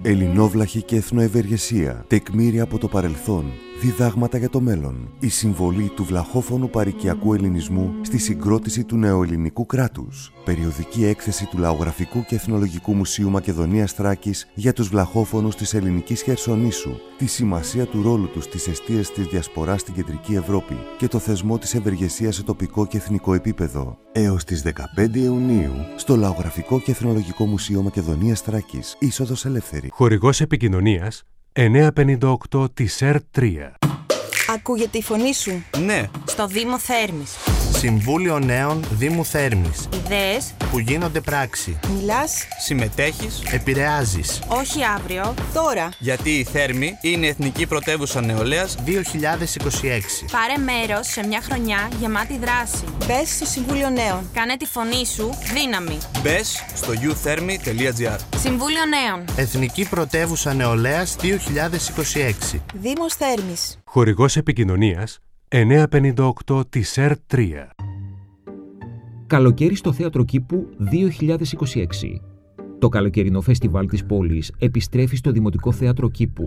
Ελληνόβλαχη και εθνοευεργεσία, τεκμήρια από το παρελθόν, διδάγματα για το μέλλον. Η συμβολή του βλαχόφωνου παροικιακού ελληνισμού στη συγκρότηση του νεοελληνικού κράτους. Περιοδική έκθεση του Λαογραφικού και Εθνολογικού Μουσείου Μακεδονίας Θράκης για τους βλαχόφωνους της ελληνικής Χερσονήσου, τη σημασία του ρόλου τους στις εστίες της διασποράς στην Κεντρική Ευρώπη και το θεσμό της ευεργεσίας σε τοπικό και εθνικό επίπεδο. Έως τις 15 Ιουνίου, στο Λαογραφικό και Εθνολογικό Μουσείο Μακεδονίας Θράκης, είσοδος ελεύθερη. Χορηγός επικοινωνίας 958 της ΕΡ3. Ακούγεται η φωνή σου? Ναι. Στο Δήμο Θέρμης. Συμβούλιο Νέων Δήμου Θέρμης. Ιδέες που γίνονται πράξη. Μιλάς, συμμετέχεις, επηρεάζεις. όχι αύριο, τώρα. Γιατί η Θέρμη είναι Εθνική Πρωτεύουσα Νεολαίας 2026. Πάρε μέρος σε μια χρονιά γεμάτη δράση. Μπες στο Συμβούλιο Νέων. Κάνε τη φωνή σου δύναμη. Μπες στο youthermi.gr. Συμβούλιο Νέων. Εθνική Πρωτεύουσα Νεολαίας 2026. Δήμος Θέρμης. Χορηγός επικοινωνίας 958 της ΕΡ3. Καλοκαίρι στο Θέατρο Κήπου 2026. Το καλοκαιρινό φεστιβάλ της πόλης επιστρέφει στο Δημοτικό Θέατρο Κήπου.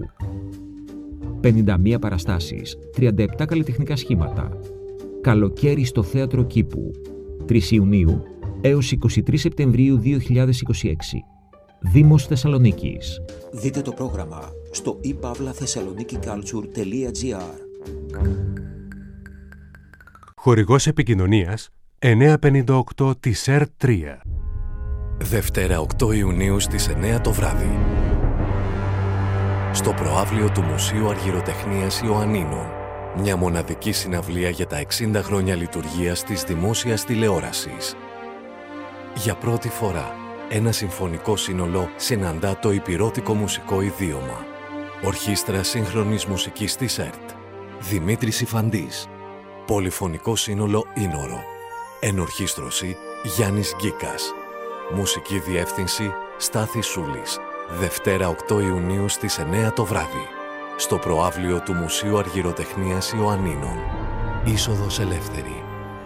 51 παραστάσεις, 37 καλλιτεχνικά σχήματα. Καλοκαίρι στο Θέατρο Κήπου, 3 Ιουνίου έως 23 Σεπτεμβρίου 2026. Δήμος Θεσσαλονίκης. Δείτε το πρόγραμμα στο ipavlathessalonikiculture.gr. Χορηγός επικοινωνίας 958 της ΕΡ3. Δευτέρα 8 Ιουνίου στις 9 το βράδυ. Στο προαύλιο του Μουσείου Αργυροτεχνίας Ιωαννίνων. Μια μοναδική συναυλία για τα 60 χρόνια λειτουργίας της δημόσιας τηλεόρασης. Για πρώτη φορά, ένα συμφωνικό σύνολο συναντά το υπηρώτικο μουσικό ιδίωμα. Ορχήστρα σύγχρονης μουσικής της ΕΡΤ. Δημήτρης Ιφαντής. Πολυφωνικό σύνολο Ίνορο. Ενορχήστρωση Γιάννης Γκίκας. Μουσική διεύθυνση Στάθης Σούλης. Δευτέρα 8 Ιουνίου στις 9 το βράδυ. Στο προαύλιο του Μουσείου Αργυροτεχνίας Ιωαννίνων. Είσοδος ελεύθερη.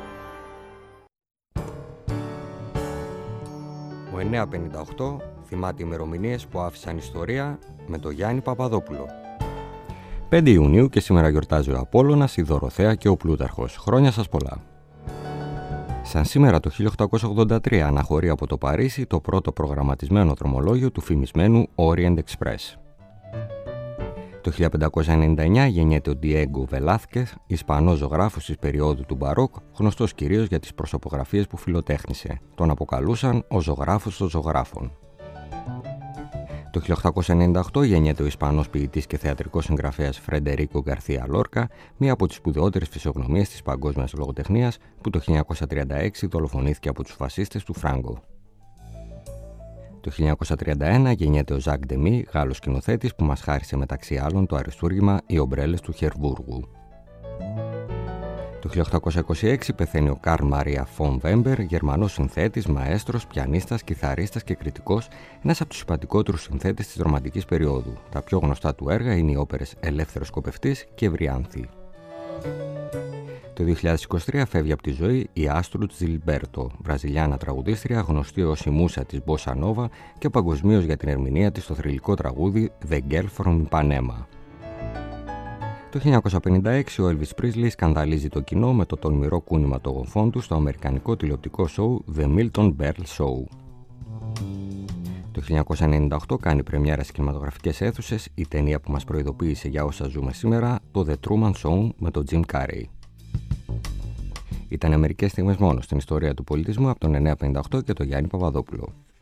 Ο 958 θυμάται ημερομηνίες που άφησαν ιστορία με τον Γιάννη Παπαδόπουλο. 5 Ιουνίου και σήμερα γιορτάζει ο Απόλλωνας, η Δωροθέα και ο Πλούταρχος. Χρόνια σας πολλά. Σαν σήμερα το 1883 αναχωρεί από το Παρίσι το πρώτο προγραμματισμένο δρομολόγιο του φημισμένου Orient Express. Το 1599 γεννιέται ο Ντιέγκο Βελάθκεθ, Ισπανός ζωγράφος της περίοδου του Μπαρόκ, γνωστός κυρίως για τις προσωπογραφίες που φιλοτέχνησε. Τον αποκαλούσαν ο ζωγράφος των ζωγράφων. Το 1898 γεννιέται ο Ισπανός ποιητής και θεατρικός συγγραφέας Φρεντερίκο Γκαρθία Λόρκα, μία από τις σπουδαιότερες φυσιογνωμίες της παγκόσμιας λογοτεχνίας, που το 1936 δολοφονήθηκε από τους φασίστες του Φράγκο. Το 1931 γεννιέται ο Ζακ Ντεμί, Γάλλος σκηνοθέτης που μας χάρισε μεταξύ άλλων το αριστούργημα «Οι ομπρέλες του Χερβούργου». Το 1826 πεθαίνει ο Καρλ Μαρία Φον Βέμπερ, Γερμανός συνθέτης, μαέστρος, πιανίστας, κιθαρίστας και κριτικός, ένας από τους σημαντικότερους συνθέτες της ρομαντικής περίοδου. Τα πιο γνωστά του έργα είναι οι όπερες «Ελεύθερος Σκοπευτής» και «Ευριάνθη». Το 2023 φεύγει από τη ζωή η Άστρουτ Ζιλμπέρτο, βραζιλιάνα τραγουδίστρια γνωστή ως η μούσα της Μπόσα Νόβα και παγκοσμίως για την ερμηνεία της στο θρυλικό τραγούδι «The Girl from Ipanema». Το 1956 ο Elvis Presley σκανδαλίζει το κοινό με το τολμηρό κούνημα των γοφών του στο αμερικανικό τηλεοπτικό σόου The Milton Berle Show. Το 1998 κάνει πρεμιέρα στις κινηματογραφικές αίθουσες η ταινία που μας προειδοποίησε για όσα ζούμε σήμερα, το The Truman Show με τον Jim Carrey. Ήταν μερικές στιγμές μόνο στην ιστορία του πολιτισμού από τον 958 και τον Γιάννη Παπαδόπουλο.